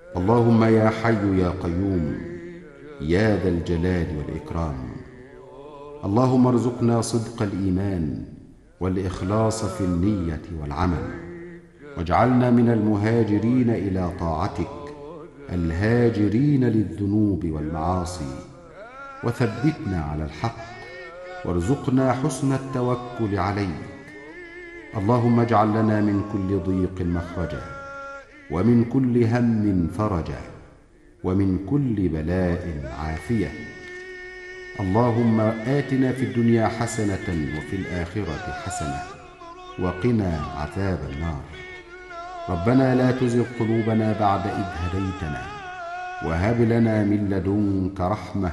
اللهم يا حي يا قيوم يا ذا الجلال والإكرام، اللهم ارزقنا صدق الإيمان والإخلاص في النية والعمل، واجعلنا من المهاجرين إلى طاعتك الهاجرين للذنوب والمعاصي، وثبتنا على الحق وارزقنا حسن التوكل عليك. اللهم اجعل لنا من كل ضيق مخرجا، ومن كل هم فرجا، ومن كل بلاء عافية. اللهم آتنا في الدنيا حسنة وفي الآخرة حسنة وقنا عذاب النار. ربنا لا تزغ قلوبنا بعد إذ هديتنا وهب لنا من لدنك رحمة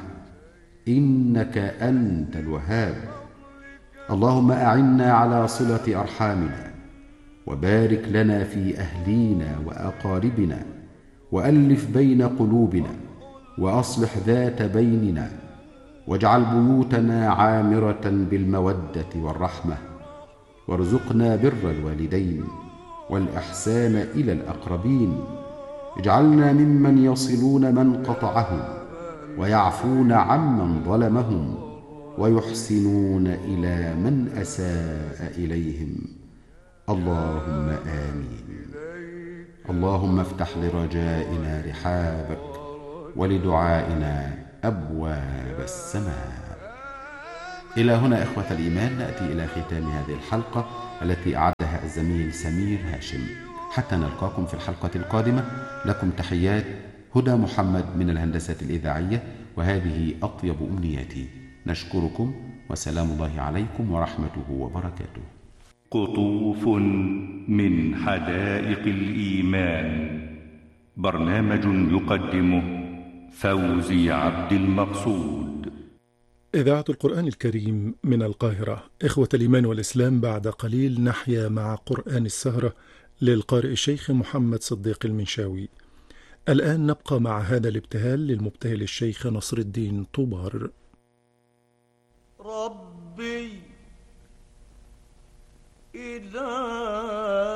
إنك أنت الوهاب. اللهم أعنا على صلة أرحامنا، وبارك لنا في أهلينا وأقاربنا، وألف بين قلوبنا، وأصلح ذات بيننا، واجعل بيوتنا عامرة بالمودة والرحمة، وارزقنا بر الوالدين والإحسان إلى الأقربين. اجعلنا ممن يصلون من قطعهم، ويعفون عمن ظلمهم، ويحسنون إلى من أساء إليهم. اللهم آمين. اللهم افتح لرجائنا رحابك، ولدعائنا أبواب السماء. إلى هنا إخوة الإيمان نأتي إلى ختام هذه الحلقة التي أعدها الزميل سمير هاشم. حتى نلقاكم في الحلقة القادمة، لكم تحيات هدى محمد من الهندسة الإذاعية، وهذه أطيب أمنياتي. نشكركم، وسلام الله عليكم ورحمته وبركاته. قطوف من حدائق الإيمان، برنامج يقدمه فوزي عبد المقصود. إذاعة القرآن الكريم من القاهرة. إخوة الإيمان والإسلام، بعد قليل نحيا مع قرآن السهرة للقارئ الشيخ محمد صديق المنشاوي. الآن نبقى مع هذا الابتهال للمبتهل الشيخ نصر الدين طوبار. ربي إلهي